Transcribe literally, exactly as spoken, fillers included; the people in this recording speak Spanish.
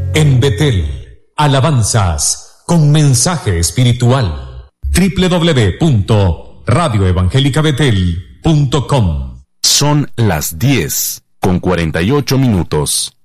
En Betel, alabanzas con mensaje espiritual. doble u doble u doble u punto radio evangélica betel punto com. Son las diez con cuarenta y ocho minutos.